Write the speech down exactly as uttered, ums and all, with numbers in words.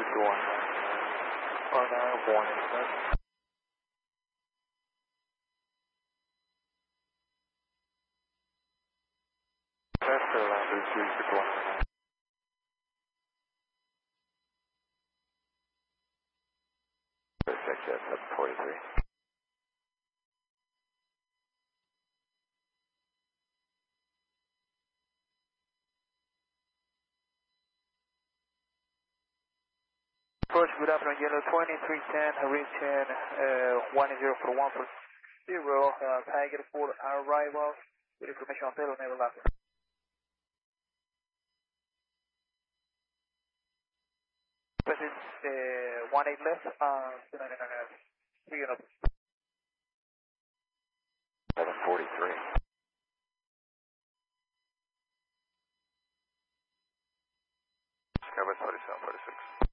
one. One nine warning, sir. South Carolina three six one. Check that seven forty-three. Approach, good afternoon, Yellow twenty-three ten, reaching uh, one zero for one for zero, uh, target for arrival, with information on payload naval left. Present uh, one eight left, uh, two nine nine, three up. seven forty-three. Skybox forty-seven forty-six.